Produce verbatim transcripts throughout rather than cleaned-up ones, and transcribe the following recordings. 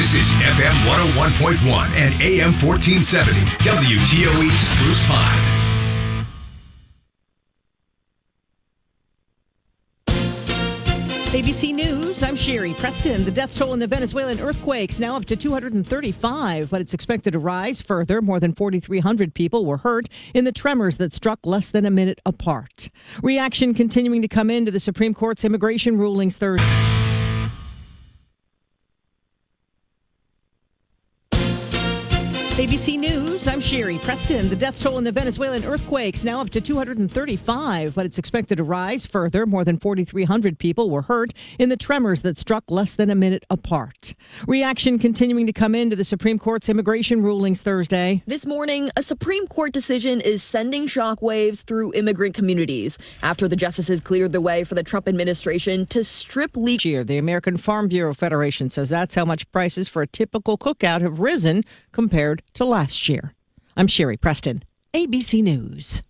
This is F M one oh one point one and A M fourteen seventy, W T O E Spruce Pine. A B C News, I'm Sherry Preston. The death toll in the Venezuelan earthquakes now up to two hundred thirty-five, but it's expected to rise further. More than forty-three hundred people were hurt in the tremors that struck less than a minute apart. Reaction continuing to come into the Supreme Court's immigration rulings Thursday. A B C News, I'm Sherry Preston. The death toll in the Venezuelan earthquakes now up to two hundred thirty-five, but it's expected to rise further. More than forty-three hundred people were hurt in the tremors that struck less than a minute apart. Reaction continuing to come into the Supreme Court's immigration rulings Thursday. This morning, a Supreme Court decision is sending shockwaves through immigrant communities after the justices cleared the way for the Trump administration to strip legal. Year, the American Farm Bureau Federation says that's how much prices for a typical cookout have risen compared to last year. I'm Sherry Preston, A B C News.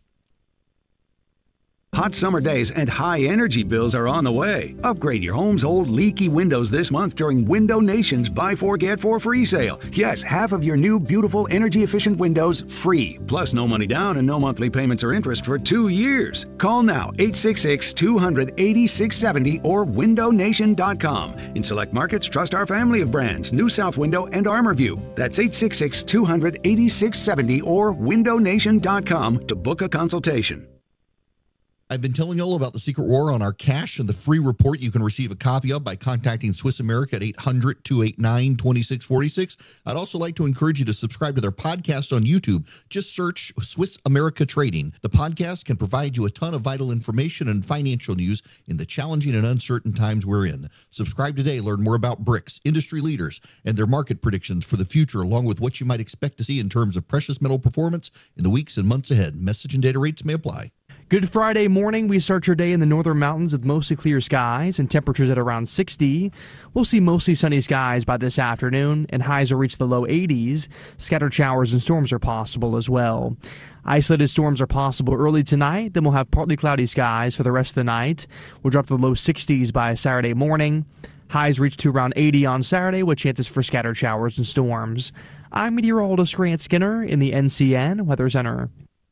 Hot summer days and high energy bills are on the way. Upgrade your home's old leaky windows this month during Window Nation's Buy Four Get Four free sale. Yes, half of your new beautiful energy efficient windows free. Plus no money down and no monthly payments or interest for two years. Call now eight six six, two hundred, eighty-six seventy or window nation dot com. In select markets, trust our family of brands, New South Window and ArmorView. That's eight six six, two hundred, eighty-six seventy or window nation dot com to book a consultation. I've been telling you all about the secret war on our cash and the free report you can receive a copy of by contacting Swiss America at eight hundred, two eight nine, two six four six. I'd also like to encourage you to subscribe to their podcast on YouTube. Just search Swiss America Trading. The podcast can provide you a ton of vital information and financial news in the challenging and uncertain times we're in. Subscribe today. Learn more about BRICS, industry leaders, and their market predictions for the future, along with what you might expect to see in terms of precious metal performance in the weeks and months ahead. Message and data rates may apply. Good Friday morning. We start your day in the northern mountains with mostly clear skies and temperatures at around sixty. We'll see mostly sunny skies by this afternoon, and highs will reach the low eighties. Scattered showers and storms are possible as well. Isolated storms are possible early tonight. Then we'll have partly cloudy skies for the rest of the night. We'll drop to the low sixties by Saturday morning. Highs reach to around eighty on Saturday with chances for scattered showers and storms. I'm meteorologist Grant Skinner in the N C N Weather Center.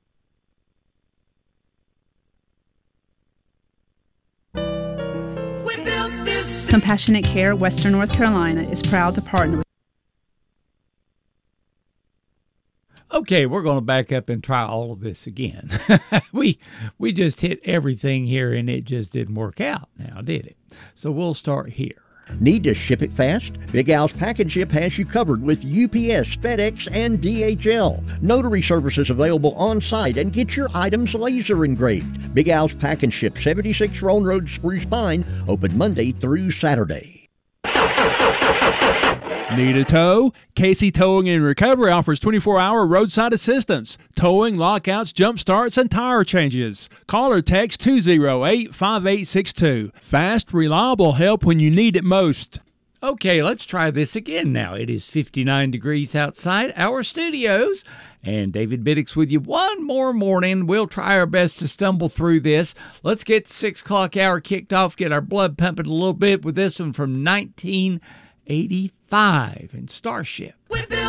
Compassionate Care Western North Carolina is proud to partner with. Okay, we're going to back up and try all of this again. we we just hit everything here and it just didn't work out now, did it? So we'll start here. Need to ship it fast? Big Al's Package Ship has you covered with U P S, FedEx, and D H L. Notary services available on site, and get your items laser engraved. Big Al's Package Ship, seventy-six Roan Road, Spruce Pine, open Monday through Saturday. Need a tow? Casey Towing and Recovery offers twenty-four hour roadside assistance, towing, lockouts, jump starts, and tire changes. Call or text two oh eight, five eight six two. Fast, reliable help when you need it most. Okay, let's try this again now. It is fifty-nine degrees outside our studios, and David Biddix with you one more morning. We'll try our best to stumble through this. Let's get the six o'clock hour kicked off, get our blood pumping a little bit with this one from nineteen eighty-five in Starship.